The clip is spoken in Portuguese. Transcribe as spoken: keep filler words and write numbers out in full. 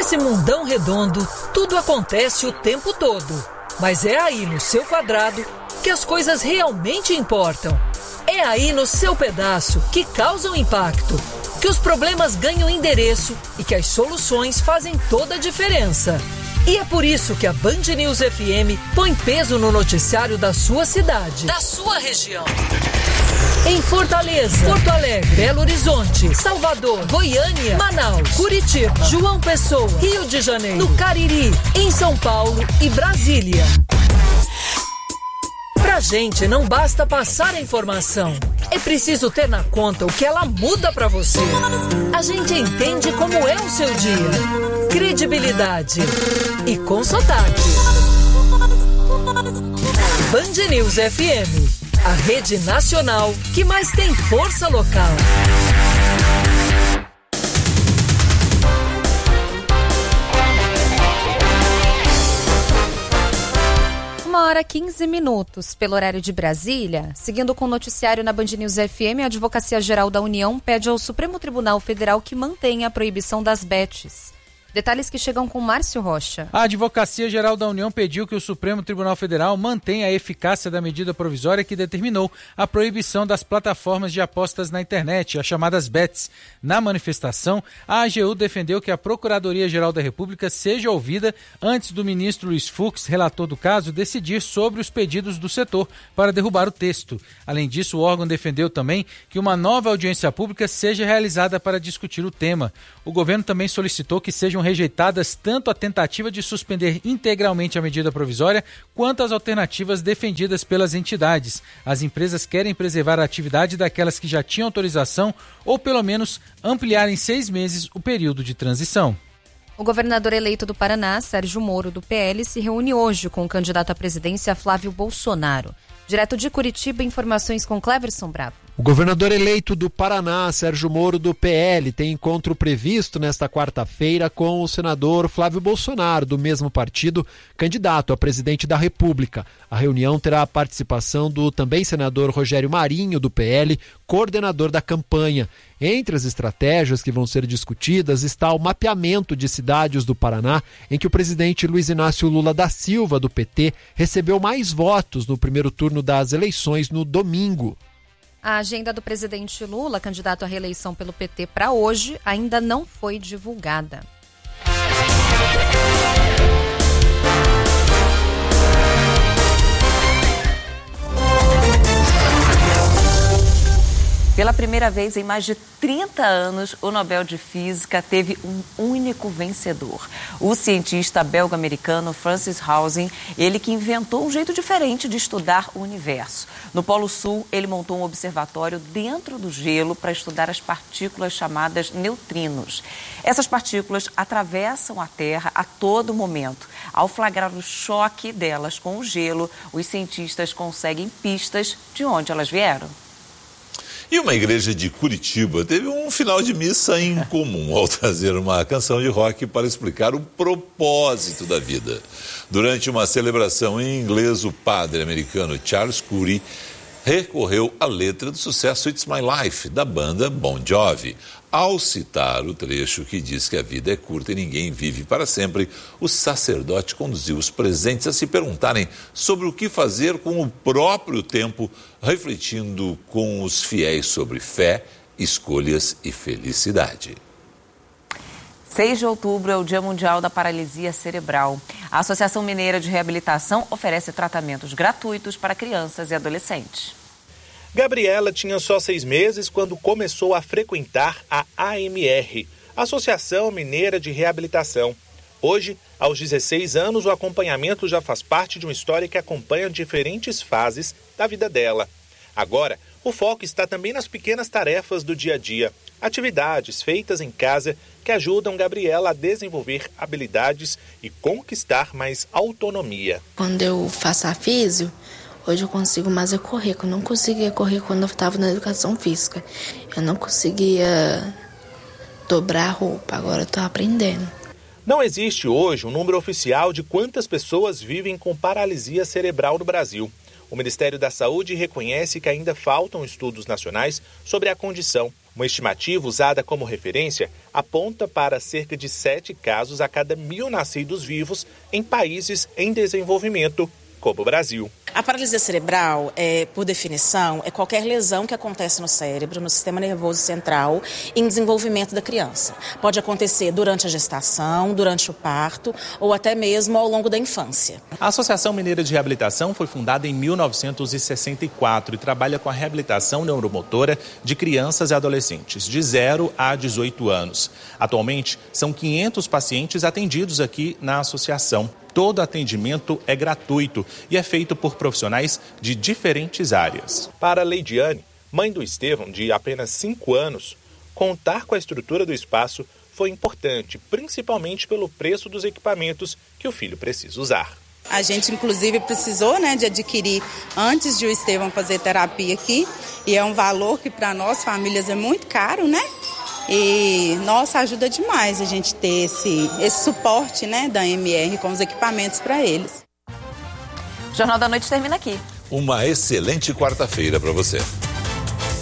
Nesse mundão redondo, tudo acontece o tempo todo. Mas é aí no seu quadrado que as coisas realmente importam. É aí no seu pedaço que causam impacto, que os problemas ganham endereço e que as soluções fazem toda a diferença. E é por isso que a Band News F M põe peso no noticiário da sua cidade, da sua região. Em Fortaleza, Porto Alegre, Belo Horizonte, Salvador, Goiânia, Manaus, Curitiba, João Pessoa, Rio de Janeiro, no Cariri, em São Paulo e Brasília. Pra gente não basta passar a informação, é preciso ter na conta o que ela muda pra você. A gente entende como é o seu dia. Credibilidade e com sotaque. Band News F M, a rede nacional que mais tem força local. Uma hora e quinze minutos, pelo horário de Brasília. Seguindo com o noticiário na Band News F M, a Advocacia Geral da União pede ao Supremo Tribunal Federal que mantenha a proibição das bets. Detalhes que chegam com Márcio Rocha. A Advocacia Geral da União pediu que o Supremo Tribunal Federal mantenha a eficácia da medida provisória que determinou a proibição das plataformas de apostas na internet, as chamadas bets. Na manifestação, a A G U defendeu que a Procuradoria-Geral da República seja ouvida antes do ministro Luiz Fux, relator do caso, decidir sobre os pedidos do setor para derrubar o texto. Além disso, o órgão defendeu também que uma nova audiência pública seja realizada para discutir o tema. O governo também solicitou que sejam rejeitadas tanto a tentativa de suspender integralmente a medida provisória, quanto as alternativas defendidas pelas entidades. As empresas querem preservar a atividade daquelas que já tinham autorização ou, pelo menos, ampliar em seis meses o período de transição. O governador eleito do Paraná, Sérgio Moro, do P L, se reúne hoje com o candidato à presidência Flávio Bolsonaro. Direto de Curitiba, informações com Cleverson Bravo. O governador eleito do Paraná, Sérgio Moro, do P L, tem encontro previsto nesta quarta-feira com o senador Flávio Bolsonaro, do mesmo partido, candidato a presidente da República. A reunião terá a participação do também senador Rogério Marinho, do P L, coordenador da campanha. Entre as estratégias que vão ser discutidas está o mapeamento de cidades do Paraná, em que o presidente Luiz Inácio Lula da Silva, do P T, recebeu mais votos no primeiro turno das eleições no domingo. A agenda do presidente Lula, candidato à reeleição pelo P T para hoje, ainda não foi divulgada. Pela primeira vez em mais de trinta anos, o Nobel de Física teve um único vencedor. O cientista belga-americano Francis Housen, ele que inventou um jeito diferente de estudar o universo. No Polo Sul, ele montou um observatório dentro do gelo para estudar as partículas chamadas neutrinos. Essas partículas atravessam a Terra a todo momento. Ao flagrar o choque delas com o gelo, os cientistas conseguem pistas de onde elas vieram. E uma igreja de Curitiba teve um final de missa incomum ao trazer uma canção de rock para explicar o propósito da vida. Durante uma celebração em inglês, o padre americano Charles Curry recorreu à letra do sucesso It's My Life, da banda Bon Jovi. Ao citar o trecho que diz que a vida é curta e ninguém vive para sempre, o sacerdote conduziu os presentes a se perguntarem sobre o que fazer com o próprio tempo, refletindo com os fiéis sobre fé, escolhas e felicidade. seis de outubro é o Dia Mundial da Paralisia Cerebral. A Associação Mineira de Reabilitação oferece tratamentos gratuitos para crianças e adolescentes. Gabriela tinha só seis meses quando começou a frequentar a A M R, Associação Mineira de Reabilitação. Hoje, aos dezesseis anos, o acompanhamento já faz parte de uma história que acompanha diferentes fases da vida dela. Agora, o foco está também nas pequenas tarefas do dia a dia, atividades feitas em casa que ajudam Gabriela a desenvolver habilidades e conquistar mais autonomia. Quando eu faço a físio, hoje eu consigo mais é correr, eu não conseguia correr quando eu estava na educação física. Eu não conseguia dobrar a roupa, agora eu estou aprendendo. Não existe hoje um número oficial de quantas pessoas vivem com paralisia cerebral no Brasil. O Ministério da Saúde reconhece que ainda faltam estudos nacionais sobre a condição. Uma estimativa usada como referência aponta para cerca de sete casos a cada mil nascidos vivos em países em desenvolvimento, como o Brasil. A paralisia cerebral, é, por definição, é qualquer lesão que acontece no cérebro, no sistema nervoso central, em desenvolvimento da criança. Pode acontecer durante a gestação, durante o parto ou até mesmo ao longo da infância. A Associação Mineira de Reabilitação foi fundada em mil novecentos e sessenta e quatro e trabalha com a reabilitação neuromotora de crianças e adolescentes de zero a dezoito anos. Atualmente, são quinhentos pacientes atendidos aqui na associação. Todo atendimento é gratuito e é feito por profissionais de diferentes áreas. Para a Leidiane, mãe do Estevão, de apenas cinco anos, contar com a estrutura do espaço foi importante, principalmente pelo preço dos equipamentos que o filho precisa usar. A gente, inclusive, precisou, né, de adquirir antes de o Estevão fazer terapia aqui, e é um valor que para nós, famílias, é muito caro, né? E, nossa, ajuda demais a gente ter esse, esse suporte, né, da M R com os equipamentos para eles. O Jornal da Noite termina aqui. Uma excelente quarta-feira para você.